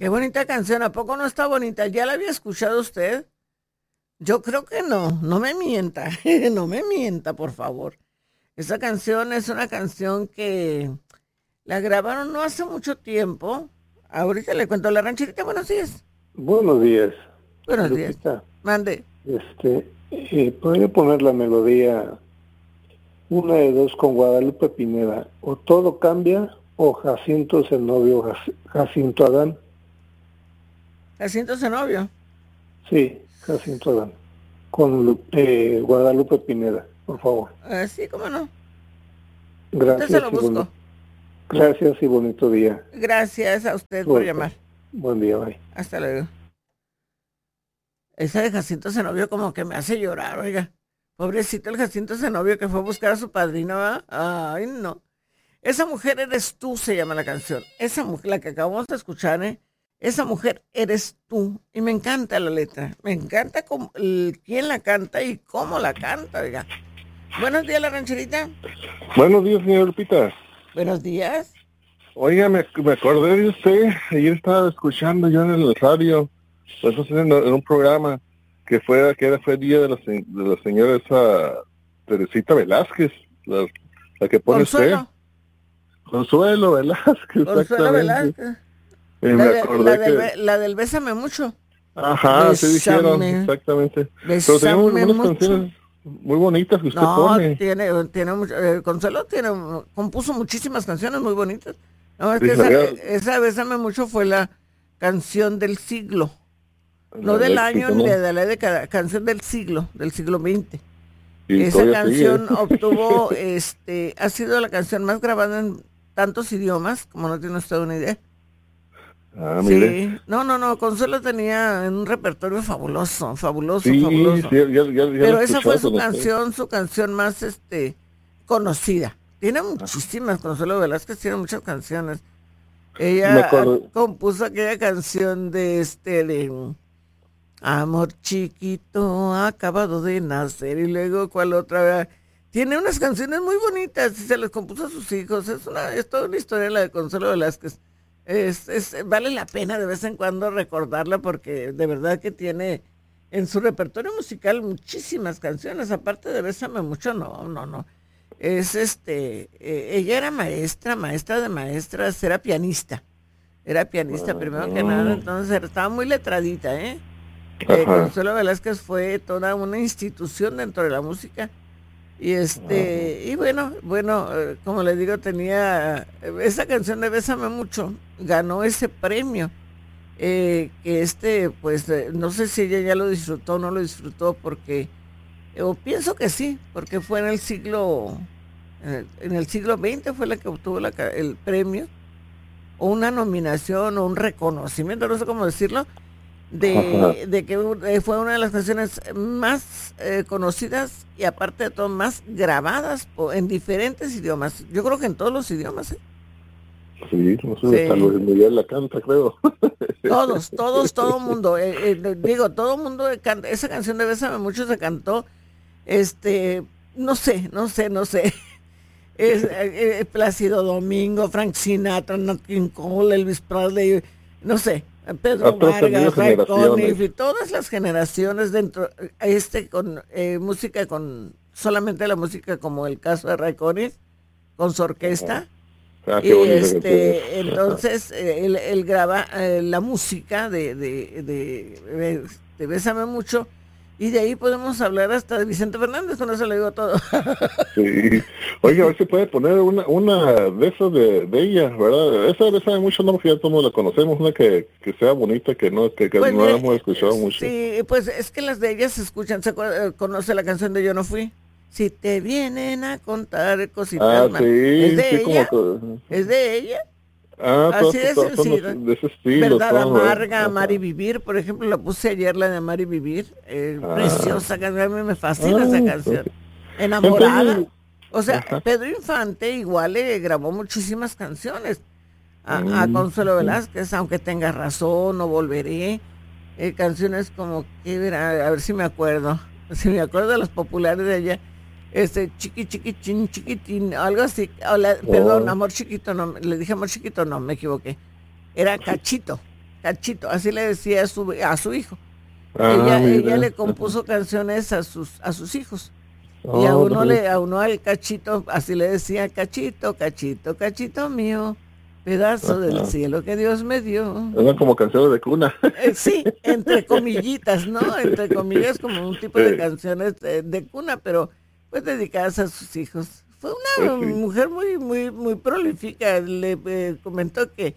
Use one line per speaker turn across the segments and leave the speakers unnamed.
Qué bonita canción, ¿a poco no está bonita? ¿Ya la había escuchado usted? Yo creo que no, no me mienta, no me mienta, por favor. Esa canción es una canción que la grabaron no hace mucho tiempo. Ahorita le cuento la rancherita, buenos días.
Buenos días,
Buenos días.
Lupita.
Mande.
¿Podría poner la melodía una de dos con Guadalupe Pineda? O Todo Cambia o Jacinto es el novio, Jacinto Adán.
Jacinto Zenobio.
Sí, Jacinto Adán. Con Guadalupe Pineda, por favor.
Sí, cómo no. Usted se
Gracias
lo
y
busco.
gracias y bonito día.
Gracias a usted por
Suerte.
llamar.
Buen día, bye.
Hasta luego. Esa de Jacinto Zenobio como que me hace llorar, oiga. Pobrecito el Jacinto Zenobio que fue a buscar a su padrino, ¿verdad? Ay, no. Esa mujer eres tú, se llama la canción. Esa mujer, la que acabamos de escuchar, ¿eh? Esa mujer eres tú. Y me encanta la letra. Me encanta quién la canta y cómo la canta, oiga. Buenos días, la rancherita.
Buenos días, señor Lupita.
Buenos días.
Oiga, me acordé de usted. Ayer estaba escuchando yo en el radio, pues en un programa fue día de la señora esa Teresita Velázquez, la que pone usted.
Consuelo.
Consuelo Velázquez,
Consuelo
exactamente.
Velázquez.
Y me acordé
La del Bésame Mucho.
Ajá, sí dijeron,
Bésame,
exactamente. Pero tenemos
bésame
algunas
mucho.
canciones muy bonitas que usted
No,
pone.
tiene mucho, Consuelo compuso muchísimas canciones muy bonitas. No, es que
Dice,
esa Bésame Mucho fue la canción del siglo. No
el
del año
éxito,
ni
¿no?
de la década, canción del siglo XX.
Y
Esa
todavía sigue.
canción obtuvo, ha sido la canción más grabada en tantos idiomas, como no tiene usted una idea.
Ah, mire.
Sí, no, Consuelo tenía un repertorio fabuloso, fabuloso,
Sí,
fabuloso.
sí, ya lo he
Pero esa fue
escuchado con usted.
su canción más conocida. Tiene muchísimas, Consuelo Velázquez tiene muchas canciones.
Me
Ella
acuerdo.
compuso aquella canción de Amor chiquito, acabado de nacer, y luego cuál otra. Tiene unas canciones muy bonitas y se las compuso a sus hijos. Es toda una historia la de Consuelo Velázquez. Vale la pena de vez en cuando recordarla porque de verdad que tiene en su repertorio musical muchísimas canciones, aparte de Bésame Mucho, no. Ella era maestra de maestras, era pianista primero que nada, entonces estaba muy letradita, ¿eh?
Ajá.
Consuelo Velázquez fue toda una institución dentro de la música. Y bueno, como le digo, tenía esa canción de Bésame Mucho, ganó ese premio. Pues, no sé si ella ya lo disfrutó o no lo disfrutó, porque, o pienso que sí, porque fue en el siglo XX fue la que obtuvo el premio, o una nominación, o un reconocimiento, no sé cómo decirlo,
Ajá.
de que fue una de las canciones más conocidas y aparte de todo más grabadas en diferentes idiomas. Yo creo que en todos los idiomas, ¿eh?
Sí, no sé, hasta
Sí,
Luis Miguel la canta, creo.
todo mundo, digo, todo mundo canta, esa canción de Bésame Mucho se cantó, no sé. Plácido Domingo, Frank Sinatra, Nat King Cole, Elvis Presley, no sé,
Ha
Pedro
trascendido
Vargas, Ray
generaciones.
Conniff y todas las generaciones dentro, con música, con solamente la música, como el caso de Ray Conniff, con su
Ajá.
orquesta.
Ah, qué
Y
bonita canción es. Ajá.
entonces él graba la música de Bésame Mucho, y de ahí podemos hablar hasta de Vicente Fernández, con eso le digo todo.
Sí. Oiga, a ver si puede poner una de esas de ella, ¿verdad? Esa sabe mucho, no, porque ya todos la conocemos, una que sea bonita, que
Pues
no la
mire,
hemos escuchado mucho.
sí, pues es que las de ellas se escuchan, conoce la canción de Yo no fui. Si te vienen a contar cositas
Ah,
más. ¿Es
sí, sí,
de
como
ella?
que...
¿Es de ella?
Ah,
Así de
todas son
sencillo.
de ese estilo,
Verdad
son,
amarga,
¿verdad?
Amar y
Ajá.
Vivir, por ejemplo, la puse ayer, la de Amar y Vivir.
Ah,
Preciosa canción, a mí me fascina esa
ah,
canción.
entonces,
Enamorada. O sea,
ajá.
Pedro Infante igual le grabó muchísimas canciones a
Mm,
Consuelo
ujú.
Velázquez, aunque tenga razón, no volveré. Canciones como, ¿qué verá? A ver si me acuerdo. Si me acuerdo de las populares de ella. Chiqui, chiquitín, chiquitín, algo así. Perdón,
Oh,
Amor Chiquito, no, le dije Amor Chiquito, no, me equivoqué. Era
sí.
Cachito. Cachito, así le decía a su hijo.
Ah,
Ella
mira.
le compuso canciones a sus hijos. Y
Oh, no sabía.
a uno al Cachito, así le decía, Cachito, Cachito, Cachito mío, pedazo del
Ajá.
cielo que Dios me dio.
Eran como canciones de cuna.
Sí, entre comillitas, ¿no? Entre comillas, como un tipo de
Sí,
canciones de cuna, pero pues dedicadas a sus hijos. Fue
pues
una
sí.
mujer muy prolífica. Le comentó que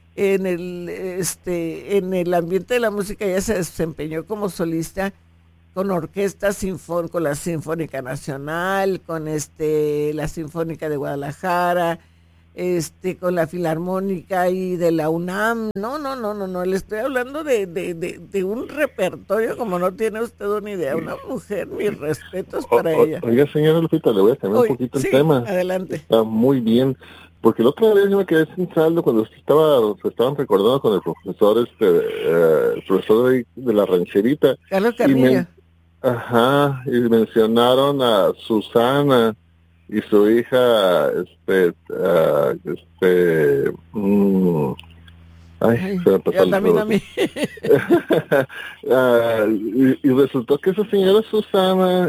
en el ambiente de la música ella se desempeñó como solista con orquesta con la Sinfónica Nacional, con la Sinfónica de Guadalajara, con la Filarmónica y de la UNAM. No, le estoy hablando de un repertorio como no tiene usted una idea. Una mujer, mis respetos para ella.
Oiga, señora Lupita, le voy a cambiar un
Hoy,
poquito el
sí,
tema.
adelante.
Está muy bien. Porque la otra vez yo me quedé sin saldo cuando se estaban recordando con el profesor, el profesor de la rancherita.
Carlos
Y
Carrillo.
ajá, y mencionaron a Susana y su hija, ay,
Ay,
se me pasó
ya
el
también a
nombre.
mí.
Y resultó que esa señora Susana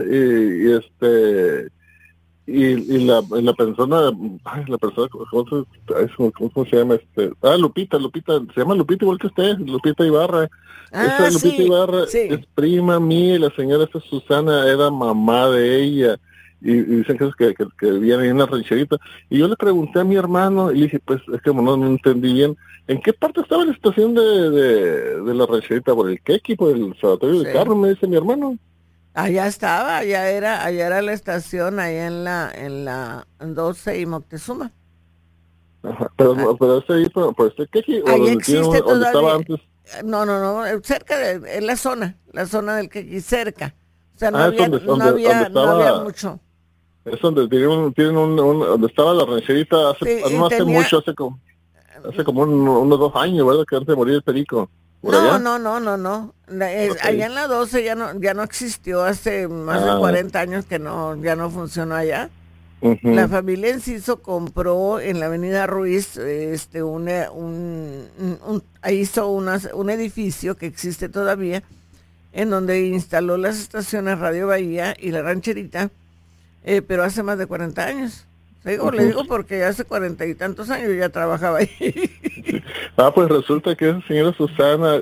y la persona, ay, la persona, ¿cómo se llama? Lupita, se llama Lupita igual que usted, Lupita Ibarra. Esa
Ah,
Lupita
sí,
Ibarra es
sí.
prima mía y la señora esa Susana era mamá de ella. Y dicen que viene ahí en la rancherita. Y yo le pregunté a mi hermano y le dije, pues es que no entendí bien. ¿En qué parte estaba la estación de la rancherita? ¿Por el Quequi? ¿Por el Observatorio de
Sí.
Carro? Me dice mi hermano.
Allá estaba, allá era la estación, allá en la 12 y Moctezuma.
Ajá,
Ah,
pero ese ahí, por este Quequi, o
ahí
donde
existe
donde estaba
todavía.
antes.
No, cerca de, en la zona del que cerca. O sea,
Es donde
no había
estaba,
mucho.
es donde donde estaba la rancherita
Sí, y
no hace
tenía,
mucho, hace como unos 2 años, ¿verdad? Que antes de morir el perico, por allá.
no. Allá
Okay.
en la 12 ya no existió, hace más de
Ah,
40 años que ya no funcionó allá. La
ujú.
familia Enciso compró en la Avenida Ruiz, ahí hizo un edificio que existe todavía, en donde instaló las estaciones Radio Bahía y La Rancherita, pero hace más de 40 años. Le
Ujú.
digo porque hace 40 y tantos años ya trabajaba ahí.
Pues resulta que esa señora Susana,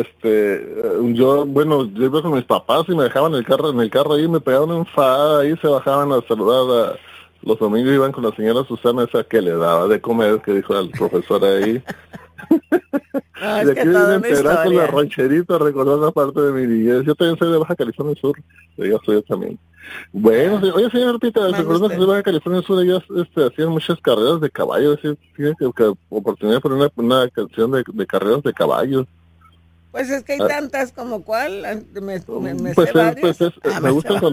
yo iba con mis papás y me dejaban en el carro ahí, me pegaban una enfadada ahí, se bajaban a saludar los domingos iban con la señora Susana esa que le daba de comer, que dijo al profesor ahí.
No, es
De
que
aquí vine a
toda una
enterar con la
historia.
rancherita, recordando parte de mi niñez. Yo también soy de Baja California Sur, yo soy yo también. Bueno,
Ah,
oye, señor Lupita,
mande
recordando que soy
usted.
de Baja California Sur, ellos hacían muchas carreras de caballos, ¿sí? Fíjate que oportunidad por una canción de carreras de caballos.
Pues es que hay
Ah,
tantas como cuál, me sé
pues
varias.
me
Me sé
gustan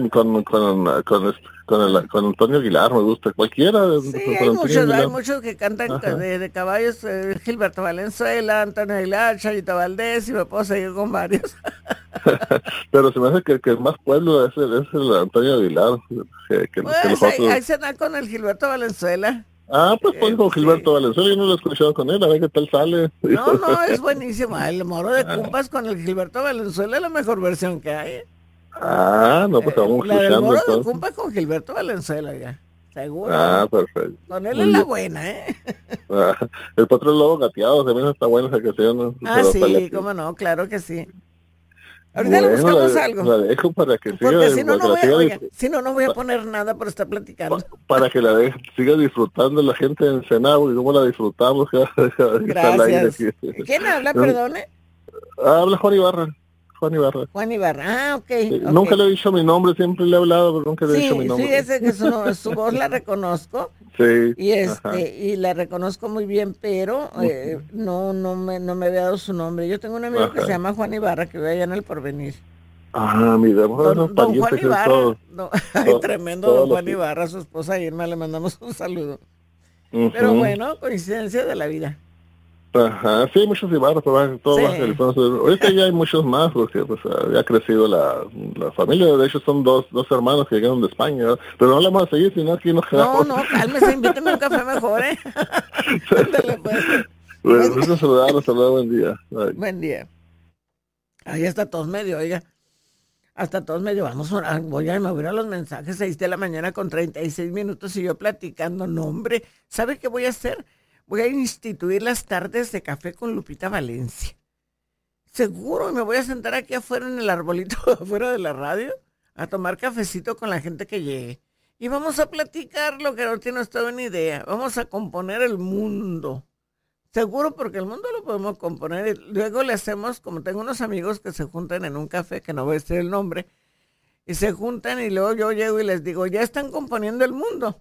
con Antonio Aguilar, me gusta cualquiera
Sí,
con Antonio
hay
Aguilar.
muchos que cantan
Ajá.
de caballos, Gilberto Valenzuela, Antonio Aguilar, Chayito Valdés, y me puedo seguir con varios.
Pero se me hace que el más pueblo es el Antonio Aguilar, que
Pues
los otros.
ahí se da con el Gilberto Valenzuela.
Pues pon con
Sí.
Gilberto Valenzuela, yo no lo he escuchado con él, a ver qué tal sale.
No, es buenísimo. El Moro de Cumpas con el Gilberto Valenzuela es la mejor versión que hay.
No, pues vamos
La del
escuchando
Moro de
entonces.
Cumpas con Gilberto Valenzuela, ya. Seguro.
Perfecto.
Con él es
Muy
la
bien.
buena, ¿eh?
Ah, el Potro del Lobo Gateado también está buena esa canción, ¿no?
Ah,
Pero hasta
sí, cómo no, claro que sí. Ahorita le
bueno,
buscamos algo.
la dejo
Porque si no,
para que la siga,
oiga, si no, no voy a poner nada por estar platicando.
para que siga disfrutando la gente en Senado y cómo la disfrutamos cada que está al aire aquí.
Gracias. ¿Quién habla, perdone?
Habla Juan Ibarra. Juan Ibarra.
Juan Ibarra. Ah, ok,
Nunca
ok.
le he dicho mi nombre, siempre le he hablado, pero nunca le he dicho mi
Sí,
nombre.
fíjese que su voz la reconozco
Sí,
y
ajá.
y la reconozco muy bien, pero
Ujú.
no me había dado su nombre. Yo tengo un amigo que se
Ajá.
llama Juan Ibarra que vive allá en el Porvenir.
Mira, vamos a esos
Don Juan
parientes que
Ibarra,
todos,
ay, tremendo don
todos los
Juan Ibarra, su esposa Irma, le mandamos un saludo. Pero
Ujú.
bueno, coincidencia de la vida.
Ajá, sí, hay muchos Ibarra, todo Baja
Sí.
California Sur. Ahorita ya hay muchos más, porque pues ya ha crecido la familia. De hecho, son dos hermanos que llegaron de España, ¿verdad? Pero no le vamos a seguir, sino aquí nos quedamos.
No, cálmese, invíteme a un café mejor, ¿eh? Ándale, pues.
Bueno, gusto saludarlos, buen día. Bye.
Buen día. Ahí está todos medio, oiga. Hasta todos medio, vamos a voy a mover a los mensajes, 6 de la mañana con 36 minutos y yo platicando. No, hombre, ¿sabe qué voy a hacer? Voy a instituir las tardes de café con Lupita Valencia. Seguro, me voy a sentar aquí afuera en el arbolito, afuera de la radio, a tomar cafecito con la gente que llegue. Y vamos a platicar lo que no tiene usted ni idea. Vamos a componer el mundo. Seguro, porque el mundo lo podemos componer. Y luego le hacemos, como tengo unos amigos que se juntan en un café, que no voy a decir el nombre, y se juntan y luego yo llego y les digo, ya están componiendo el mundo.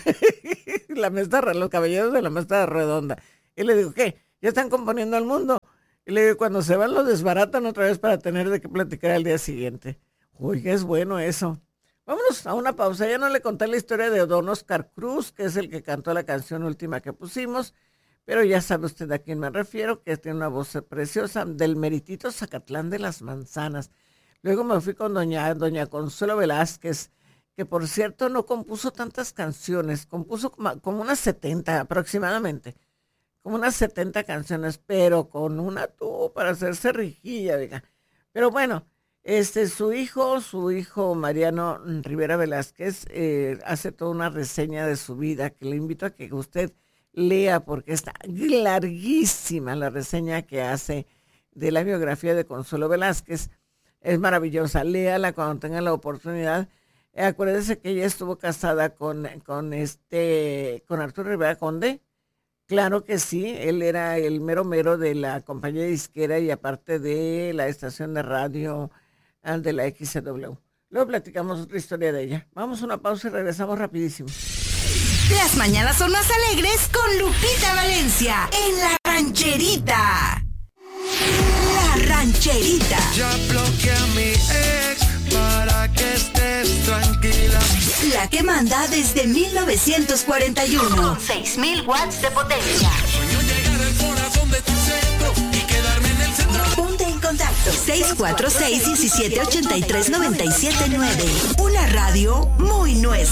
Los caballeros de la mesa redonda. Y le digo, ¿qué? ¿Ya están componiendo el mundo? Y le digo, cuando se van lo desbaratan otra vez para tener de qué platicar al día siguiente. Oiga, es bueno eso. Vámonos a una pausa. Ya no le conté la historia de don Oscar Cruz, que es el que cantó la canción última que pusimos, pero ya sabe usted a quién me refiero, que tiene una voz preciosa, del meritito Zacatlán de las Manzanas. Luego me fui con doña Consuelo Velázquez, que por cierto no compuso tantas canciones, compuso como unas 70 aproximadamente, como unas 70 canciones, pero con una tuvo para hacerse rijilla, diga. Pero bueno, su hijo Mariano Rivera Velázquez hace toda una reseña de su vida que le invito a que usted lea porque está larguísima la reseña que hace de la biografía de Consuelo Velázquez. Es maravillosa, léala cuando tenga la oportunidad. Acuérdese que ella estuvo casada con Arturo Rivera Conde. Claro que sí, él era el mero mero de la compañía disquera y aparte de la estación de radio de la XCW. Luego platicamos otra historia de ella. Vamos a una pausa y regresamos rapidísimo.
Las mañanas son más alegres con Lupita Valencia en La Rancherita. La Rancherita.
Ya bloqueé a mi ex para que estés tranquila.
La que manda desde 1941.
Con 6,000 watts de potencia.
Sueño llegar al corazón de tu centro y quedarme en el centro.
Ponte en contacto 646-1783-979. Una radio muy nuestra.